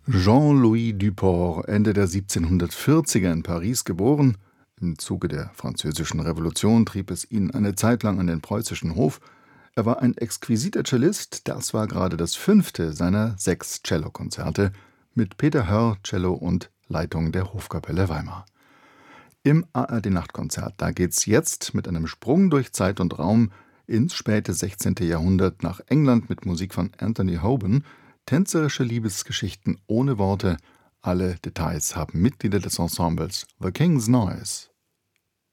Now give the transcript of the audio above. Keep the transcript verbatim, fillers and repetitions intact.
Jean-Louis Duport, Ende der siebzehnhundertvierziger in Paris geboren. Im Zuge der Französischen Revolution trieb es ihn eine Zeit lang an den preußischen Hof. Er war ein exquisiter Cellist, das war gerade das fünfte seiner sechs Cellokonzerte mit Peter Hörr, Cello und Leitung der Hofkapelle Weimar. Im A R D-Nachtkonzert, da geht's jetzt mit einem Sprung durch Zeit und Raum ins späte sechzehnte. Jahrhundert nach England mit Musik von Anthony Hoban. Tänzerische Liebesgeschichten ohne Worte. Alle Details haben Mitglieder des Ensembles The King's Noise.